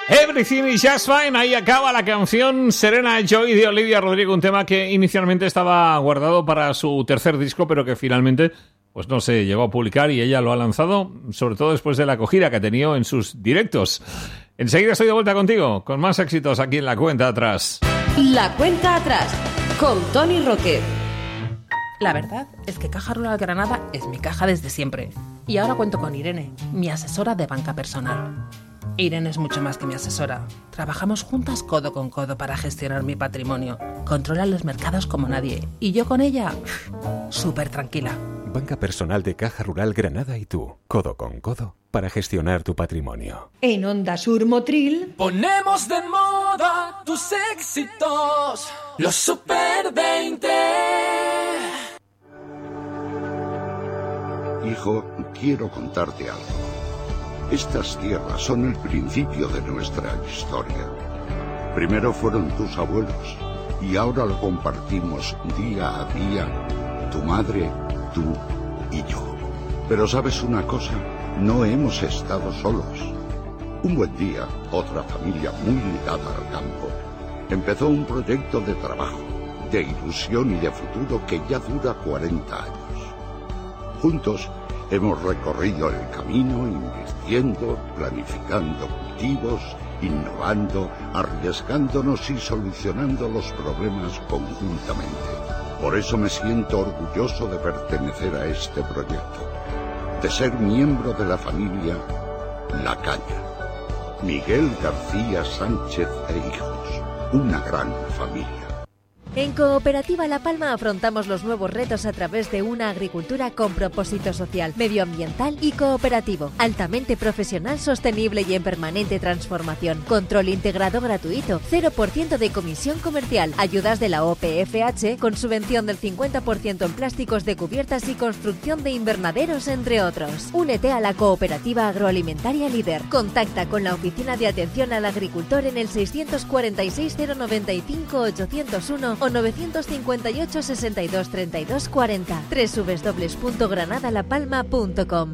Everything is just fine. Ahí acaba la canción Serena Joy de Olivia Rodrigo, un tema que inicialmente estaba guardado para su tercer disco, pero que finalmente pues no se llegó a publicar y ella lo ha lanzado, sobre todo después de la acogida que ha tenido en sus directos. Enseguida estoy de vuelta contigo con más éxitos aquí en La Cuenta Atrás. La Cuenta Atrás con Tony Roque. La verdad es que Caja Rural Granada es mi caja desde siempre. Y ahora cuento con Irene, mi asesora de banca personal. Irene es mucho más que mi asesora. Trabajamos juntas codo con codo para gestionar mi patrimonio. Controla los mercados como nadie. Y yo con ella, súper tranquila. Banca personal de Caja Rural Granada y tú, codo con codo, para gestionar tu patrimonio. En Onda Sur Motril ponemos de moda tus éxitos, los Super 20. Hijo, quiero contarte algo. Estas tierras son el principio de nuestra historia. Primero fueron tus abuelos y ahora lo compartimos día a día, tu madre, tú y yo. Pero ¿sabes una cosa? No hemos estado solos. Un buen día, otra familia muy ligada al campo empezó un proyecto de trabajo, de ilusión y de futuro que ya dura 40 años. Juntos hemos recorrido el camino invirtiendo, planificando cultivos, innovando, arriesgándonos y solucionando los problemas conjuntamente. Por eso me siento orgulloso de pertenecer a este proyecto, de ser miembro de la familia La Caña. Miguel García Sánchez e hijos, una gran familia. En Cooperativa La Palma afrontamos los nuevos retos a través de una agricultura con propósito social, medioambiental y cooperativo, altamente profesional, sostenible y en permanente transformación. Control integrado gratuito, 0% de comisión comercial, ayudas de la OPFH con subvención del 50% en plásticos de cubiertas y construcción de invernaderos, entre otros. Únete a la Cooperativa Agroalimentaria Líder. Contacta con la Oficina de Atención al Agricultor en el 646 095 801 o 958 62 32 40. www.granadalapalma.com.